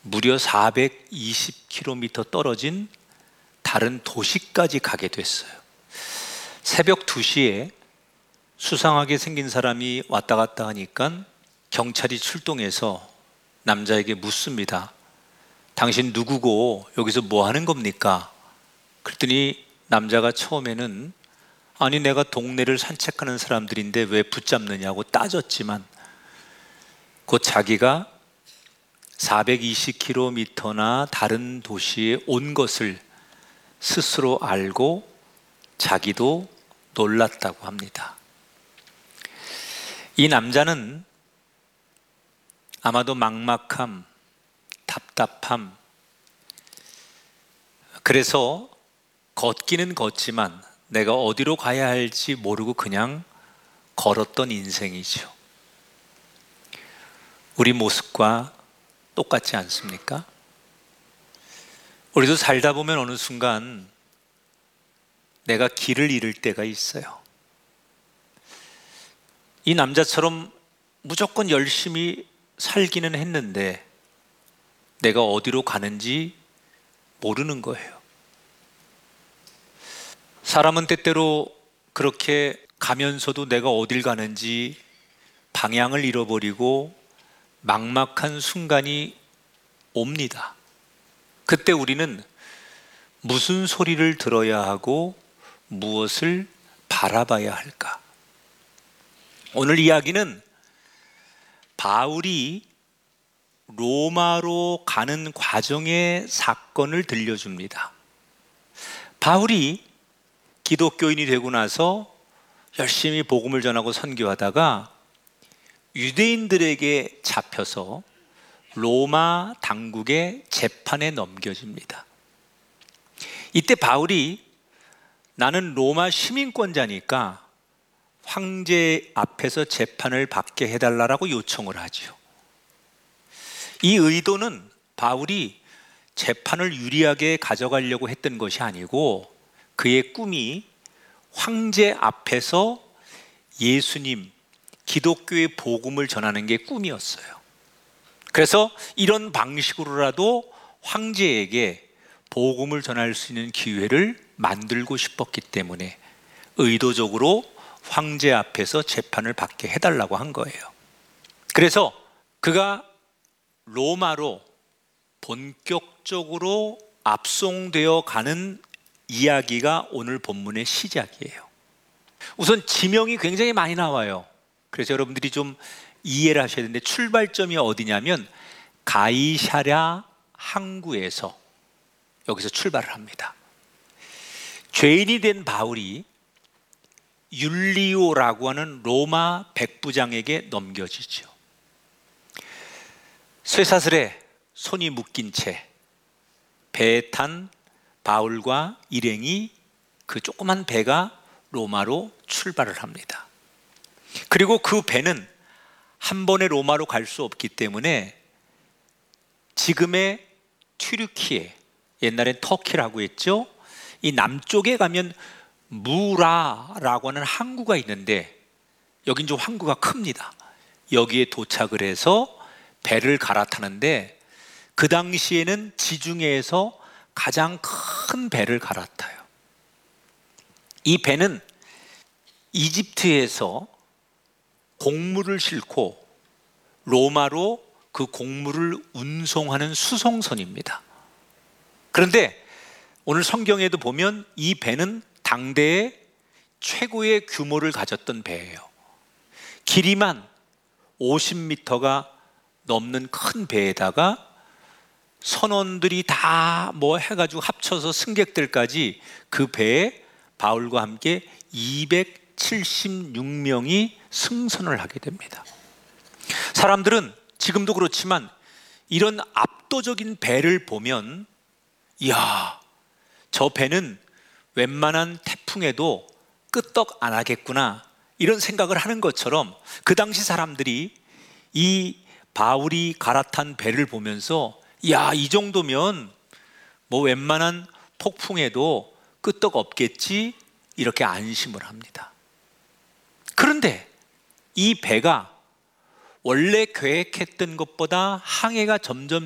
무려 420km 떨어진 다른 도시까지 가게 됐어요. 새벽 2시에 수상하게 생긴 사람이 왔다 갔다 하니까 경찰이 출동해서 남자에게 묻습니다. 당신 누구고 여기서 뭐 하는 겁니까? 그랬더니 남자가 처음에는 아니 내가 동네를 산책하는 사람들인데 왜 붙잡느냐고 따졌지만 곧 자기가 420km나 다른 도시에 온 것을 스스로 알고 자기도 놀랐다고 합니다. 이 남자는 아마도 막막함, 답답함, 그래서 걷기는 걷지만 내가 어디로 가야 할지 모르고 그냥 걸었던 인생이죠. 우리 모습과 똑같지 않습니까? 우리도 살다 보면 어느 순간 내가 길을 잃을 때가 있어요. 이 남자처럼 무조건 열심히 살기는 했는데 내가 어디로 가는지 모르는 거예요. 사람은 때때로 그렇게 가면서도 내가 어딜 가는지 방향을 잃어버리고 막막한 순간이 옵니다. 그때 우리는 무슨 소리를 들어야 하고 무엇을 바라봐야 할까? 오늘 이야기는 바울이 로마로 가는 과정의 사건을 들려줍니다. 바울이 기독교인이 되고 나서 열심히 복음을 전하고 선교하다가 유대인들에게 잡혀서 로마 당국의 재판에 넘겨집니다. 이때 바울이 나는 로마 시민권자니까 황제 앞에서 재판을 받게 해달라고 요청을 하죠. 이 의도는 바울이 재판을 유리하게 가져가려고 했던 것이 아니고 그의 꿈이 황제 앞에서 예수님, 기독교의 복음을 전하는 게 꿈이었어요. 그래서 이런 방식으로라도 황제에게 복음을 전할 수 있는 기회를 만들고 싶었기 때문에 의도적으로 황제 앞에서 재판을 받게 해달라고 한 거예요. 그래서 그가 로마로 본격적으로 압송되어 가는 이야기가 오늘 본문의 시작이에요. 우선 지명이 굉장히 많이 나와요. 그래서 여러분들이 좀 이해를 하셔야 되는데 출발점이 어디냐면 가이사랴 항구에서 여기서 출발을 합니다. 죄인이 된 바울이 율리오라고 하는 로마 백부장에게 넘겨지죠. 쇠사슬에 손이 묶인 채 배에 탄 바울과 일행이 그 조그만 배가 로마로 출발을 합니다. 그리고 그 배는 한 번에 로마로 갈 수 없기 때문에 지금의 튀르키예, 옛날엔 터키라고 했죠. 이 남쪽에 가면 무라라고 하는 항구가 있는데 여긴 좀 항구가 큽니다. 여기에 도착을 해서 배를 갈아타는데 그 당시에는 지중해에서 가장 큰 배를 갈아타요. 이 배는 이집트에서 곡물을 싣고 로마로 그 곡물을 운송하는 수송선입니다. 그런데 오늘 성경에도 보면 이 배는 당대의 최고의 규모를 가졌던 배예요. 길이만 50m가 넘는 큰 배에다가 선원들이 다 뭐 해가지고 합쳐서 승객들까지 그 배에 바울과 함께 276명이 승선을 하게 됩니다. 사람들은 지금도 그렇지만 이런 압도적인 배를 보면 이야, 저 배는 웬만한 태풍에도 끄떡 안 하겠구나 이런 생각을 하는 것처럼 그 당시 사람들이 이 바울이 갈아탄 배를 보면서 야, 이 정도면 뭐 웬만한 폭풍에도 끄떡 없겠지 이렇게 안심을 합니다. 그런데 이 배가 원래 계획했던 것보다 항해가 점점